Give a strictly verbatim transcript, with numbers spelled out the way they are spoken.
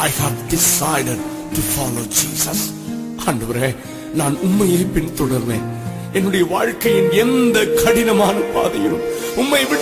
I have decided to follow Jesus. ஆண்டவரே, நான் உம்மையே பின்தொடர்வேன். என்னுடைய வாழ்க்கையின் எந்த கடினமான பாதையிலும் உம்மை